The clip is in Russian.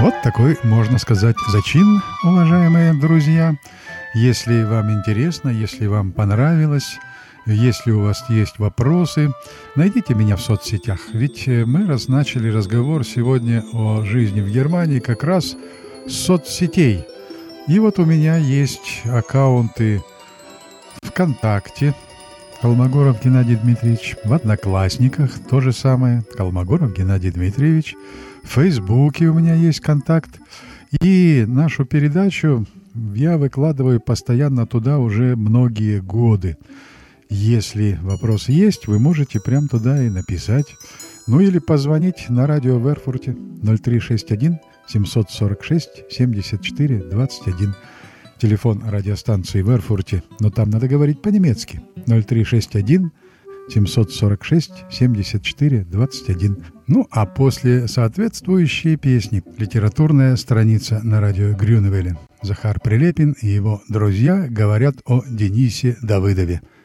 Вот такой, можно сказать, зачин, уважаемые друзья. Если вам интересно, если вам понравилось, если у вас есть вопросы, найдите меня в соцсетях. Ведь мы начали разговор сегодня о жизни в Германии как раз с соцсетей. И вот у меня есть аккаунты ВКонтакте, Колмогоров Геннадий Дмитриевич, в Одноклассниках то же самое, Колмогоров Геннадий Дмитриевич, в Фейсбуке у меня есть контакт, и нашу передачу я выкладываю постоянно туда уже многие годы. Если вопрос есть, вы можете прямо туда и написать, ну или позвонить на радио в Эрфурте 0361 746 74 21. Телефон радиостанции в Эрфурте, но там надо говорить по-немецки. 0361 746 74 21. Ну, а после соответствующей песни литературная страница на радио Грюневеле. Захар Прилепин и его друзья говорят о Денисе Давыдове.